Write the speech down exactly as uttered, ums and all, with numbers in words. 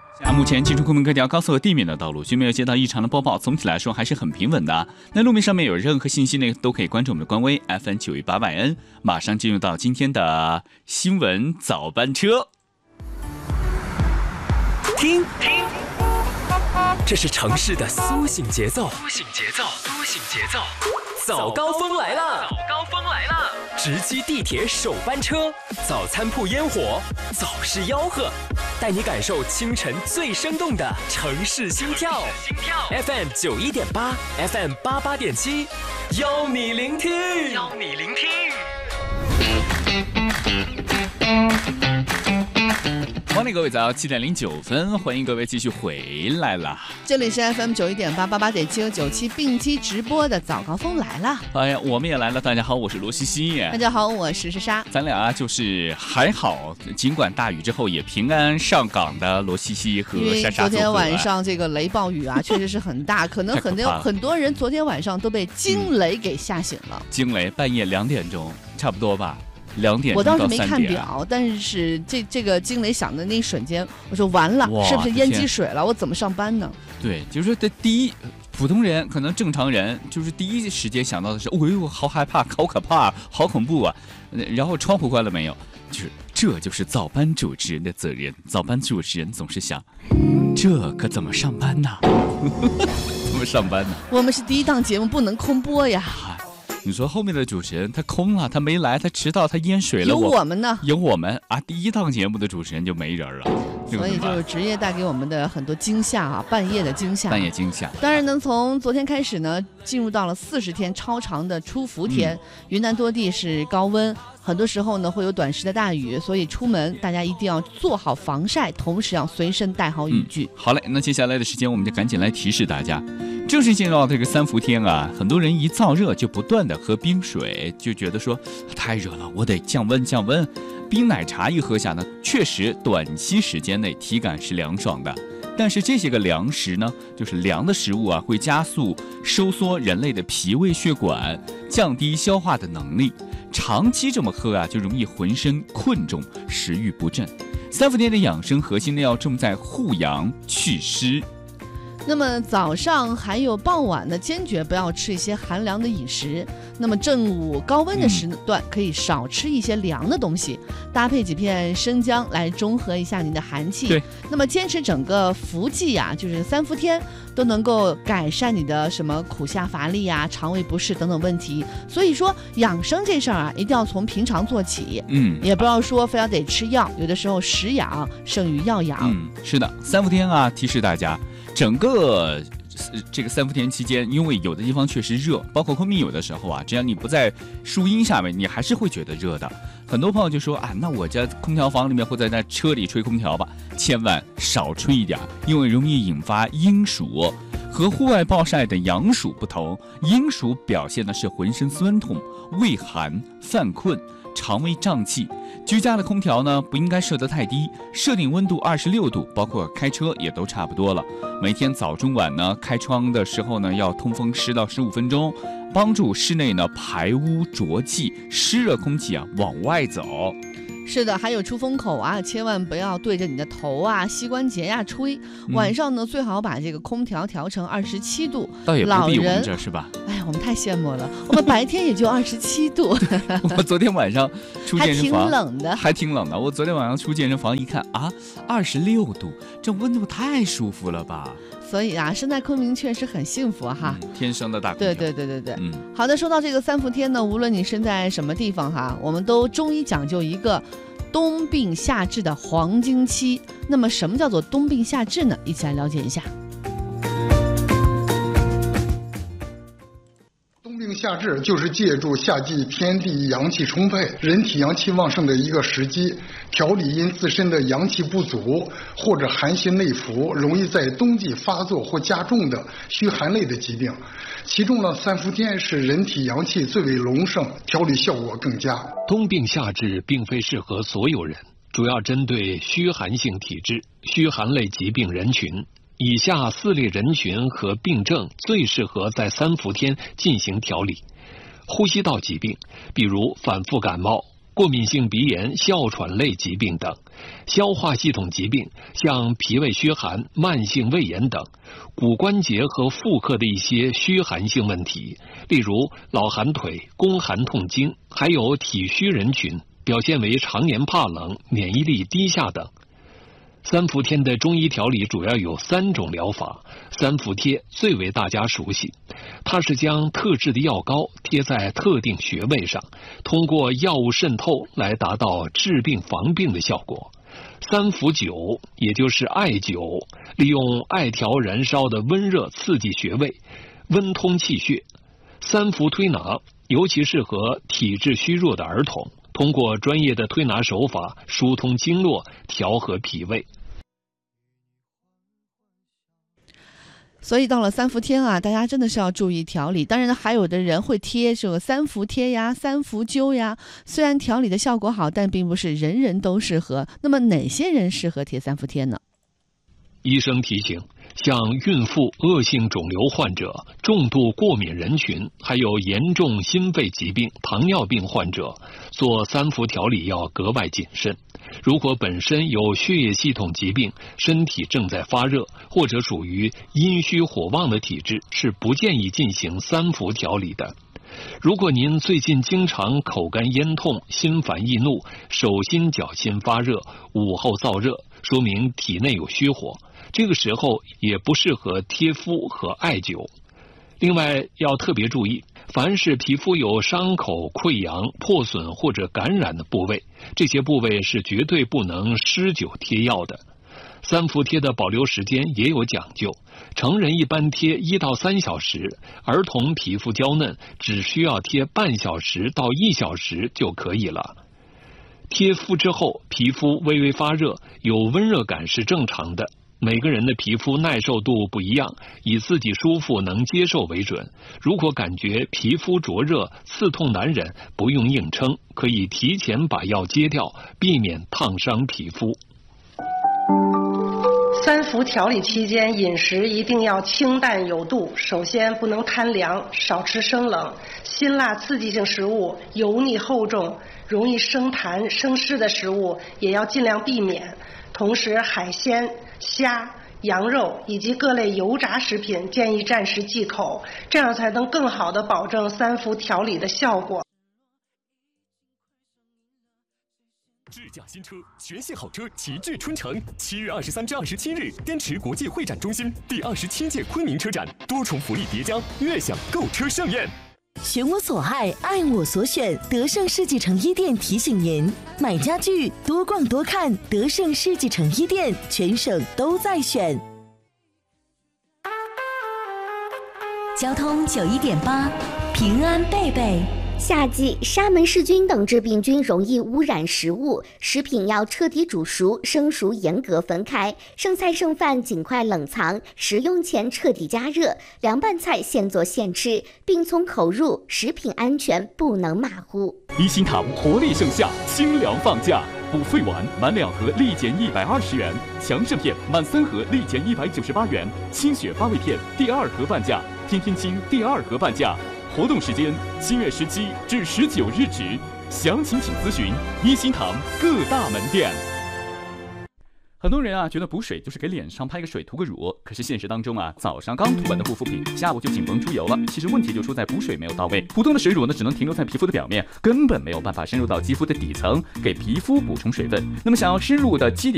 啊，目前进出昆明各条高速和地面的道路均没有接到异常的播报，总体来说还是很平稳的。那路面上面有任何信息呢，都可以关注我们的官微 F M 九一八万 N。马上进入到今天的新闻早班车， 听听，这是城市的苏醒节奏，苏醒节奏，苏醒节奏。早高峰来了，早高峰来了！直击地铁首班车，早餐铺烟火，早市吆喝，带你感受清晨最生动的城市心跳。心跳 F M 九一点八 ，F M 八八点七，邀你聆听，邀你聆听。 欢迎各位早七点零九分，欢迎各位继续回来了。 这里是 F M 九一点八八八点七和九七并机直播的早高峰来了。 哎呀，我们也来了。大家好，我是罗西西。 大家好，我是莎莎。 咱俩啊，就是还好，尽管大雨之后也平安上岗的罗西西和莎莎。 昨天晚上这个雷暴雨啊，确实是很大，可能很多很多人昨天晚上都被惊雷给吓醒了。 嗯、惊雷，半夜两点钟，差不多吧。两点， 我倒是没看表，但是这这个惊雷响的那一瞬间，我说完了，是不是淹积水了？我怎么上班呢？ 对，就是说，第一，普通人可能正常人就是第一时间想到的是，哦呦，好害怕，好可怕，好恐怖啊！然后窗户关了没有？就是这就是早班主持人的责任。早班主持人总是想，这可怎么上班呢？怎么上班呢？ 我们是第一档节目，不能空播呀。 你说后面的主持人他空了，他没来，他迟到，他淹水了。 有我们呢， 有我们啊！第一档节目的主持人就没人了， 所以就是职业带给我们的很多惊吓啊，半夜的惊吓， 半夜惊吓。 当然呢，从昨天开始呢，进入到了四十天超长的出伏天，嗯、云南多地是高温，很多时候呢会有短时的大雨，所以出门大家一定要做好防晒，同时要随身带好雨具。 嗯、好嘞，那接下来的时间我们就赶紧来提示大家。正式进入到这个三伏天啊，很多人一燥热就不断的喝冰水，就觉得说太热了，我得降温降温。冰奶茶一喝下呢，确实短期时间内体感是凉爽的，但是这些个凉食呢，就是凉的食物啊，会加速收缩人类的脾胃血管，降低消化的能力。长期这么喝啊，就容易浑身困重，食欲不振。三伏天的养生核心呢，要重在护阳祛湿。 那么早上还有傍晚呢，坚决不要吃一些寒凉的饮食。那么正午高温的时段，可以少吃一些凉的东西，嗯、搭配几片生姜来中和一下您的寒气。 对， 那么坚持整个伏季啊，就是三伏天，都能够改善你的什么苦下乏力啊、肠胃不适等等问题。所以说养生这事儿啊，一定要从平常做起。嗯，也不要说非要得吃药，有的时候食养胜于药养。 嗯，是的，三伏天啊，提示大家。整个这个三伏天期间，因为有的地方确实热，包括昆明有的时候啊，只要你不在树荫下面，你还是会觉得热的。很多朋友就说啊，那我在空调房里面或者在车里吹空调吧，千万少吹一点，因为容易引发阴暑。和户外暴晒的阳暑不同，阴暑表现的是浑身酸痛、畏寒、犯困、肠胃胀气。居家的空调呢，不应该设得太低，设定温度二十六度，包括开车也都差不多了。每天早中晚呢，开窗的时候呢，要通风十到十五分钟，帮助室内呢排污浊气，湿热空气啊往外走。 是的，还有出风口啊，千万不要对着你的头啊、膝关节呀、啊、吹。晚上呢，最好把这个空调调成二十七度。 倒也不必我们这是吧？ 哎呀，我们太羡慕了，我们白天也就二十七度。 我昨天晚上出健身房， 还挺冷的， 还挺冷的。我昨天晚上出健身房一看啊，二十六度，这温度太舒服了吧？ 所以啊，身在昆明确实很幸福哈， 嗯、天生的大空调。 对对对对对， 嗯。 好的，说到这个三伏天呢，无论你身在什么地方哈，我们都中医讲究一个冬病夏治的黄金期。那么什么叫做冬病夏治呢？一起来了解一下。 冬病夏治就是借助夏季天地阳气充沛、人体阳气旺盛的一个时机，调理因自身的阳气不足或者寒邪内服，容易在冬季发作或加重的虚寒类的疾病。其中呢，三伏天是人体阳气最为隆盛，调理效果更佳。 冬病夏治并非适合所有人，主要针对虚寒性体质、虚寒类疾病人群。以下四类人群和病症最适合在三伏天进行调理：呼吸道疾病，比如反复感冒、 过敏性鼻炎、哮喘类疾病等；消化系统疾病，像脾胃虚寒、慢性胃炎等；骨关节和妇科的一些虚寒性问题，例如老寒腿、宫寒痛经，还有体虚人群，表现为常年怕冷、免疫力低下等。三伏天的中医调理主要有三种疗法，三伏贴最为大家熟悉，它是将特制的药膏贴在特定穴位上，通过药物渗透来达到治病防病的效果。三伏灸也就是艾灸，利用艾条燃烧的温热刺激穴位，温通气血。三伏推拿尤其适合体质虚弱的儿童，通过专业的推拿手法疏通经络，调和脾胃。 所以到了三伏天啊，大家真的是要注意调理。当然呢，还有的人会贴这个三伏贴呀、三伏灸呀，虽然调理的效果好，但并不是人人都适合。那么哪些人适合贴三伏贴呢？ 医生提醒，像孕妇、恶性肿瘤患者、重度过敏人群，还有严重心肺疾病、糖尿病患者，做三伏调理要格外谨慎。如果本身有血液系统疾病，身体正在发热，或者属于阴虚火旺的体质，是不建议进行三伏调理的。如果您最近经常口干咽痛、心烦易怒、手心脚心发热、午后燥热，说明体内有虚火，这个时候也不适合贴敷和艾灸。另外要特别注意，凡是皮肤有伤口、溃疡、破损或者感染的部位，这些部位是绝对不能施灸贴药的。三伏贴的保留时间也有讲究，成人一般贴一到三小时，儿童皮肤娇嫩，只需要贴半小时到一小时就可以了。贴敷之后，皮肤微微发热，有温热感是正常的。每个人的皮肤耐受度不一样，以自己舒服能接受为准。如果感觉皮肤灼热、刺痛难忍，不用硬撑，可以提前把药揭掉，避免烫伤皮肤。 三伏调理期间，饮食一定要清淡有度。首先不能贪凉，少吃生冷、辛辣刺激性食物，油腻厚重、容易生痰生湿的食物也要尽量避免。同时海鲜、虾、羊肉以及各类油炸食品建议暂时忌口，这样才能更好地保证三伏调理的效果。 智驾新车，全系好车齐聚春城。七月二十三至二十七日，滇池国际会展中心第二十七届昆明车展，多重福利叠加，悦享购车盛宴。 选我所爱，爱我所选。德胜世纪城一店提醒您：买家具多逛多看，德胜世纪城一店，全省都在选。 交通九一点八，平安贝贝。 夏季沙门氏菌等致病菌容易污染食物，食品要彻底煮熟，生熟严格分开，剩菜剩饭尽快冷藏，食用前彻底加热，凉拌菜现做现吃，并从口入，食品安全不能马虎。 一心堂活力盛夏，清凉放假，补肺丸满两盒立减一百二十元，强肾片满三盒立减一百九十八元，清血发胃片第二盒半价，天天清第二盒半价。活动时间七月十七至十九日止，详情请咨询一心堂各大门店。 很多人啊觉得补水就是给脸上拍个水涂个乳，可是现实当中啊，早上刚涂完的护肤品，下午就紧绷出油了。其实问题就出在补水没有到位，普通的水乳呢只能停留在皮肤的表面，根本没有办法深入到肌肤的底层，给皮肤补充水分。那么想要深入的基底